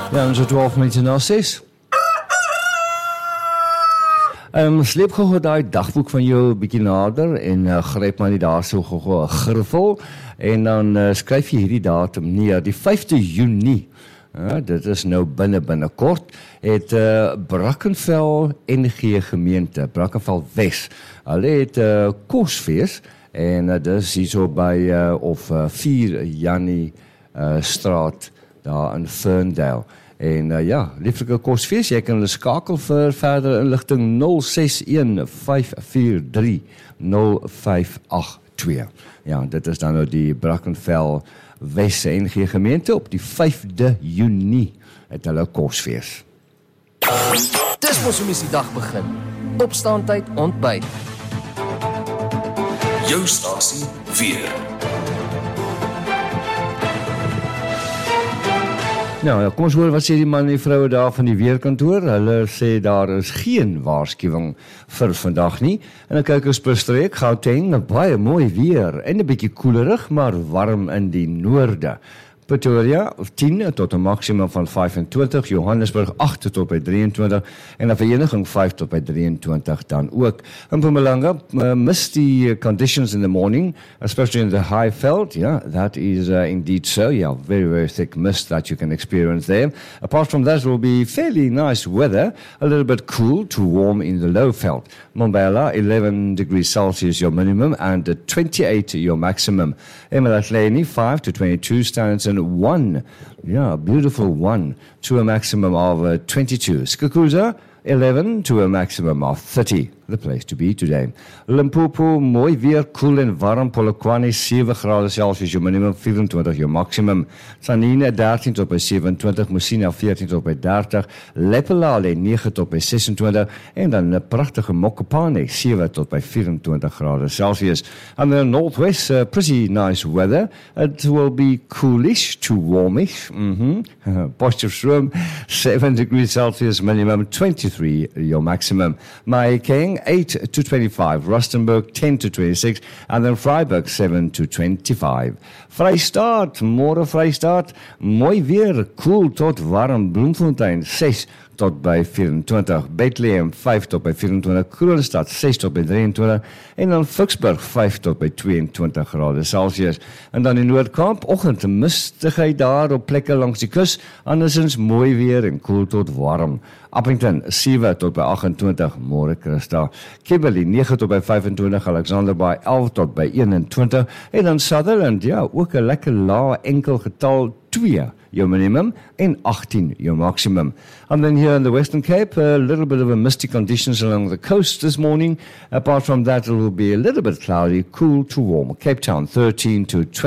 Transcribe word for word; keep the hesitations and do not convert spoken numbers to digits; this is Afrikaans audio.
Ja, en so twaalf minute na ses. Um, sleep gou daai dagboek van jou 'n bietjie nader en uh, gryp maar nie daar so gou 'n griffel en dan uh, skryf jy hierdie datum neer, die vyfde Junie. Ja, dit is nou binne binnekort het uh, Brackenfell N G gemeente, Brackenfell Wes. Hulle het 'n uh, kosfees en uh, dis hierso by uh, of uh, vier Jannie uh, straat daar in Ferndale. En uh, ja, lieflike kosfees, jy kan hulle skakel vir verdere inligting nul ses een vyf vier drie nul vyf agt twee. Ja, dit is dan nou die Brackenfell Wes N G gemeente op die vyfde Junie het hulle kosfees. Dis mos hoe mens die dag begin. Opstaantyd, ontbyt. Jou stasie weer. Nou, ja, kom ons hoor wat sê die man en die vroue daar van die weerkantoor. Hulle sê daar is geen waarskuwing vir vandag nie. En dan kyk ons per streek, Gauteng, baie mooi weer en 'n bietjie koelerig, maar warm in die noorde. Pretoria tien tot 'n maksimum van vyfentwintig, Johannesburg agt tot by drieëntwintig en 'n Vereniging vyf tot by drieëntwintig dan ook. In Mpumalanga, uh, misty conditions in the morning, especially in the high veld. Yeah, that is uh, indeed so. Yeah, very, very thick mist that you can experience there. Apart from that, it will be fairly nice weather, a little bit cool to warm in the low veld. Mbombela, eleven degrees Celsius your minimum and twenty-eight your maximum. eMalahleni, five to twenty-two, Standerton one, yeah, beautiful one, to a maximum of uh, twenty-two. Skukuza, eleven to a maximum of thirty. The place to be today. Limpopo, mooi weer, koel en warm. Polokwane, sewe grade Celsius, jou minimum, vyfentwintig, jou maximum. Tzaneen, dertien tot by sewenentwintig. Musina, veertien tot by dertig. Lepelale, nege tot by sesentwintig. En dan 'n pragtige Mokopane, sewe tot by vyfentwintig grade Celsius. And the northwest, uh, pretty nice weather. It will be coolish to warmish. Mm-hmm. Potchefstroom, seven degrees Celsius, minimum, twenty-three, your maximum. Mahikeng, eight to twenty-five, Rustenburg ten to twenty-six, and then Vryburg seven to twenty-five. Vrystaat, môre Vrystaat, mooi weer, koel tot warm. Bloemfontein ses tot by vyfentwintig, Bethlehem vyf tot by vyfentwintig, Kroonstad ses tot by drieëntwintig en dan Vicksburg vyf tot by tweeëntwintig grade Celsius. En dan in Noord-Kaap, oggend mistigheid daar op plekke langs die kus, andersins mooi weer en koel tot warm. Appington sewe tot by agentwintig, môre Christa. Kimberley nege tot by vyfentwintig, Alexander Bay elf tot by eenentwintig en dan Sutherland, ja, ook 'n lekker lae enkel getal twee your minimum and eighteen your maximum. And then here in the Western Cape, a little bit of a misty conditions along the coast this morning. Apart from that, it will be a little bit cloudy, cool to warm. Cape Town thirteen to twenty.